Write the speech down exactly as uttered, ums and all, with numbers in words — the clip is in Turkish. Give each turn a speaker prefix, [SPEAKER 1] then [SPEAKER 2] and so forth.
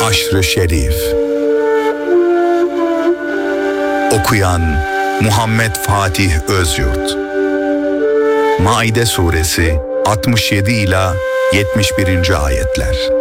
[SPEAKER 1] Haşr-ı Şerif. Okuyan Muhammed Fatih Özyurt. Maide Suresi altmış yedi ila yetmiş birinci ayetler.